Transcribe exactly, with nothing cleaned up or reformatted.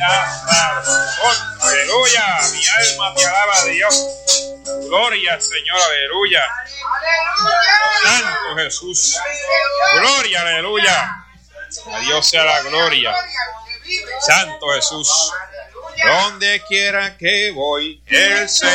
Aleluya, mi alma te alaba a Dios. Gloria al Señor, aleluya. Santo Jesús. Gloria, aleluya. A Dios sea la gloria. Santo Jesús. Donde quiera que voy, el Señor.